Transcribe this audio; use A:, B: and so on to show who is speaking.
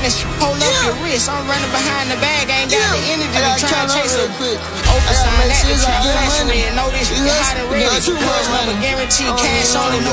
A: tennis. Hold up your wrist. I'm running behind the bag. I ain't got the energy to try to chase a open sign at the trap. Flash red. Know this. You hot and ready. Cuz number guaranteed cash only.